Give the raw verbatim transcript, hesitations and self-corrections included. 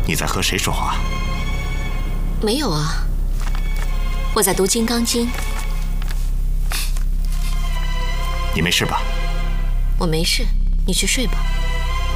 你在和谁说话？ 没有啊，我在读《金刚经》。 你没事吧？ 我没事，你去睡吧。